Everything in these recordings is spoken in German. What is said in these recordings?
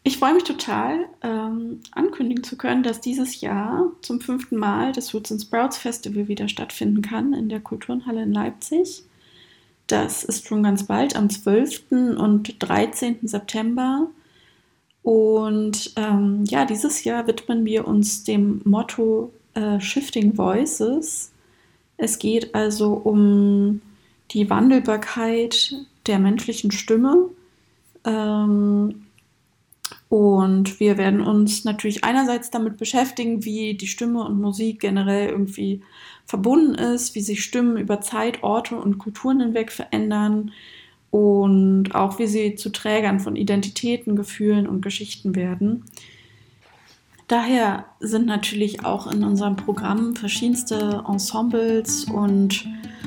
Ich freue mich total, ankündigen zu können, dass dieses Jahr zum 5. Mal das Roots and Sprouts Festival wieder stattfinden kann in der Kulturnhalle in Leipzig. Das ist schon ganz bald, am 12. und 13. September. Und ja, dieses Jahr widmen wir uns dem Motto Shifting Voices. Es geht also um die Wandelbarkeit der menschlichen Stimme. Und wir werden uns natürlich einerseits damit beschäftigen, wie die Stimme und Musik generell irgendwie verbunden ist, wie sich Stimmen über Zeit, Orte und Kulturen hinweg verändern und auch wie sie zu Trägern von Identitäten, Gefühlen und Geschichten werden. Daher sind natürlich auch in unserem Programm verschiedenste Ensembles und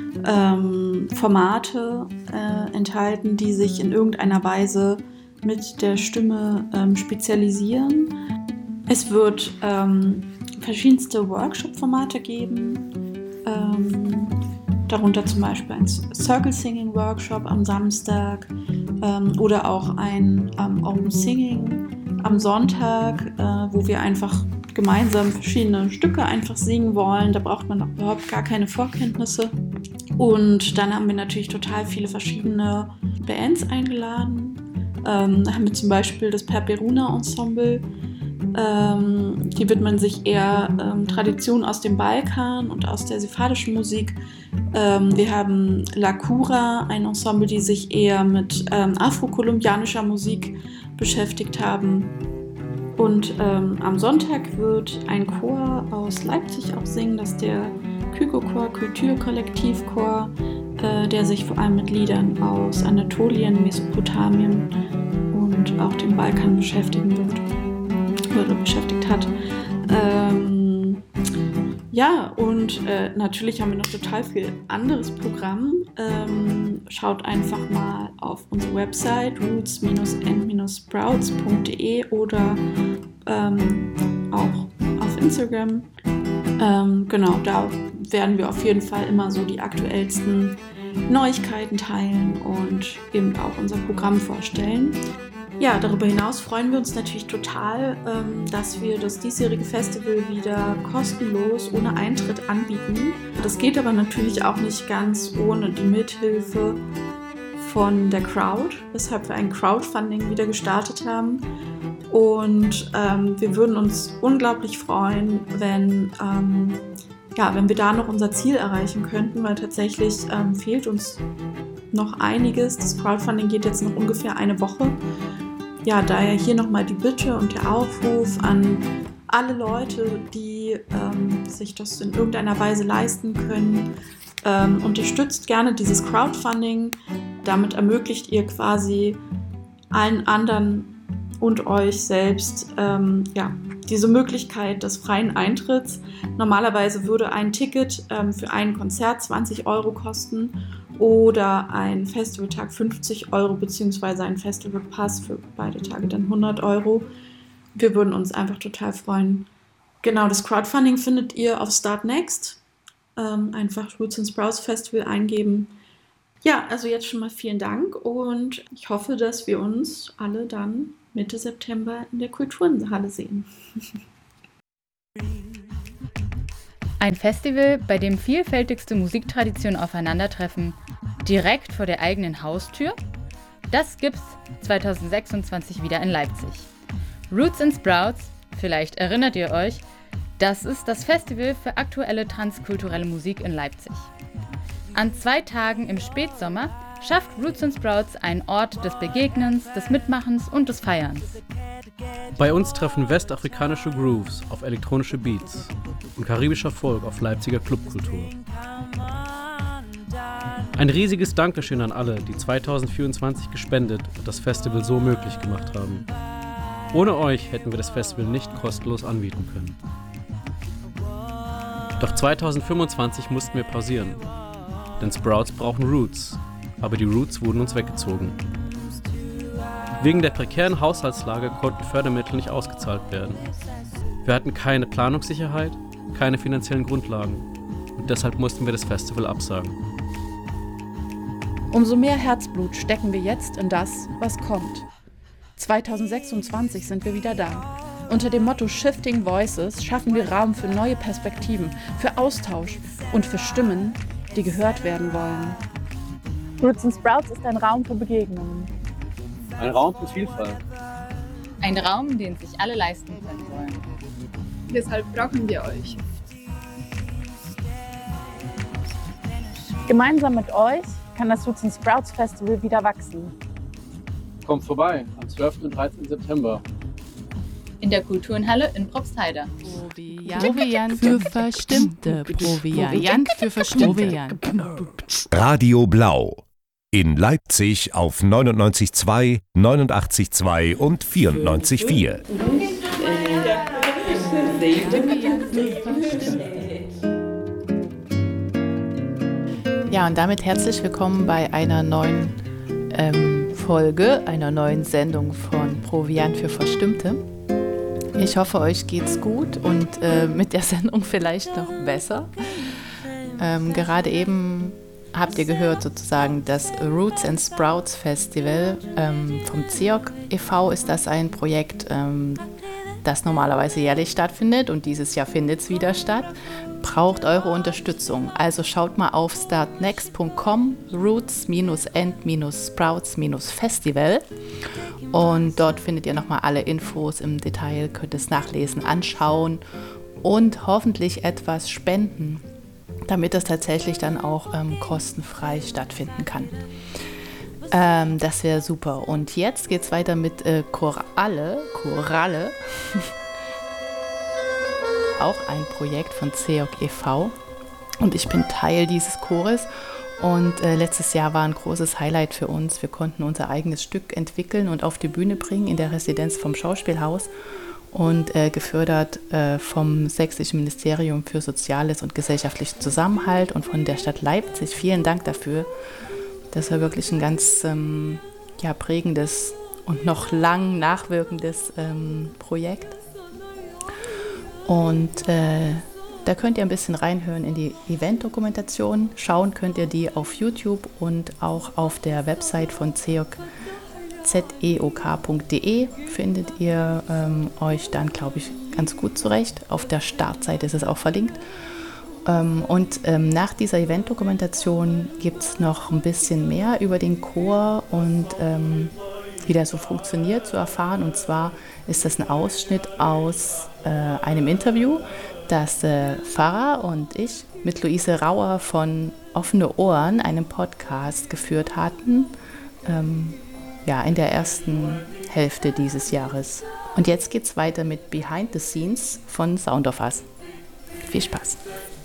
Formate enthalten, die sich in irgendeiner Weise mit der Stimme spezialisieren. Es wird verschiedenste Workshop-Formate geben, darunter zum Beispiel ein Circle Singing Workshop am Samstag oder auch ein Open Singing am Sonntag, wo wir einfach gemeinsam verschiedene Stücke einfach singen wollen. Da braucht man überhaupt gar keine Vorkenntnisse. Und dann haben wir natürlich total viele verschiedene Bands eingeladen. Da haben wir zum Beispiel das Perperuna Ensemble. Die widmen sich eher Traditionen aus dem Balkan und aus der sephardischen Musik. Wir haben La Cura, ein Ensemble, die sich eher mit afrokolumbianischer Musik beschäftigt haben. Und am Sonntag wird ein Chor aus Leipzig auch singen, das ist der Kygo-Chor, Kulturkollektivchor, der sich vor allem mit Liedern aus Anatolien, Mesopotamien und auch dem Balkan beschäftigen wird oder beschäftigt hat. Ja, und natürlich haben wir noch total viel anderes Programm. Schaut einfach mal auf unsere Website roots-and-sprouts.de oder auch auf Instagram. Genau, da werden wir auf jeden Fall immer so die aktuellsten Neuigkeiten teilen und eben auch unser Programm vorstellen. Ja, darüber hinaus freuen wir uns natürlich total, dass wir das diesjährige Festival wieder kostenlos, ohne Eintritt anbieten. Das geht aber natürlich auch nicht ganz ohne die Mithilfe von der Crowd, weshalb wir ein Crowdfunding wieder gestartet haben. Und wir würden uns unglaublich freuen, wenn wir da noch unser Ziel erreichen könnten, weil tatsächlich fehlt uns noch einiges. Das Crowdfunding geht jetzt noch ungefähr eine Woche. Ja, daher hier nochmal die Bitte und der Aufruf an alle Leute, die sich das in irgendeiner Weise leisten können. Unterstützt gerne dieses Crowdfunding. Damit ermöglicht ihr quasi allen anderen und euch selbst diese Möglichkeit des freien Eintritts. Normalerweise würde ein Ticket für ein Konzert 20 € kosten oder ein Festivaltag 50 € beziehungsweise ein Festivalpass für beide Tage dann 100 €. Wir würden uns einfach total freuen. Genau, das Crowdfunding findet ihr auf Start Next. Einfach Roots and Sprouts Festival eingeben. Ja, also jetzt schon mal vielen Dank und ich hoffe, dass wir uns alle dann Mitte September in der Kulturnhalle sehen. Ein Festival, bei dem vielfältigste Musiktraditionen aufeinandertreffen, direkt vor der eigenen Haustür? Das gibt's 2026 wieder in Leipzig. Roots and Sprouts, vielleicht erinnert ihr euch, das ist das Festival für aktuelle transkulturelle Musik in Leipzig. An 2 Tagen im Spätsommer schafft Roots and Sprouts einen Ort des Begegnens, des Mitmachens und des Feierns. Bei uns treffen westafrikanische Grooves auf elektronische Beats und karibischer Folk auf Leipziger Clubkultur. Ein riesiges Dankeschön an alle, die 2024 gespendet und das Festival so möglich gemacht haben. Ohne euch hätten wir das Festival nicht kostenlos anbieten können. Doch 2025 mussten wir pausieren, denn Sprouts brauchen Roots, aber die Roots wurden uns weggezogen. Wegen der prekären Haushaltslage konnten Fördermittel nicht ausgezahlt werden. Wir hatten keine Planungssicherheit, keine finanziellen Grundlagen und deshalb mussten wir das Festival absagen. Umso mehr Herzblut stecken wir jetzt in das, was kommt. 2026 sind wir wieder da. Unter dem Motto Shifting Voices schaffen wir Raum für neue Perspektiven, für Austausch und für Stimmen, die gehört werden wollen. Roots and Sprouts ist ein Raum für Begegnungen. Ein Raum für Vielfalt. Ein Raum, den sich alle leisten können wollen. Deshalb brauchen wir euch. Gemeinsam mit euch kann das Roots and Sprouts Festival wieder wachsen. Kommt vorbei am 12. und 13. September. In der Kulturenhalle in Probstheide. Proviant für Verstimmte. Proviant für Verstimmte. Radio Blau. In Leipzig auf 99,2, 89,2 und 94,4. Ja, und damit herzlich willkommen bei einer neuen Folge, einer neuen Sendung von Proviant für Verstimmte. Ich hoffe, euch geht's gut und mit der Sendung vielleicht noch besser. Gerade eben habt ihr gehört sozusagen das Roots and Sprouts Festival vom CEOC e.V. ist das ein Projekt, das normalerweise jährlich stattfindet und dieses Jahr findet es wieder statt. Braucht eure Unterstützung. Also schaut mal auf startnext.com, roots-and-sprouts-festival und dort findet ihr nochmal alle Infos im Detail, könnt es nachlesen, anschauen und hoffentlich etwas spenden, damit das tatsächlich dann auch kostenfrei stattfinden kann. Das wäre super. Und jetzt geht es weiter mit Koralle. Auch ein Projekt von CEOC e.V. Und ich bin Teil dieses Chores. Und letztes Jahr war ein großes Highlight für uns. Wir konnten unser eigenes Stück entwickeln und auf die Bühne bringen in der Residenz vom Schauspielhaus und gefördert vom Sächsischen Ministerium für Soziales und gesellschaftlichen Zusammenhalt und von der Stadt Leipzig. Vielen Dank dafür. Das war wirklich ein ganz prägendes und noch lang nachwirkendes Projekt. Und da könnt ihr ein bisschen reinhören in die Event-Dokumentation. Schauen könnt ihr die auf YouTube und auch auf der Website von CEOC, zeok.de findet ihr euch dann, glaube ich, ganz gut zurecht. Auf der Startseite ist es auch verlinkt. Und nach dieser Event-Dokumentation gibt es noch ein bisschen mehr über den Chor und wie der so funktioniert zu erfahren. Und zwar ist das ein Ausschnitt aus einem Interview, das Pfarrer und ich mit Luise Rauer von Offene Ohren, einem Podcast, geführt hatten, in der ersten Hälfte dieses Jahres. Und jetzt geht's weiter mit Behind the Scenes von Sound of Us. Viel Spaß!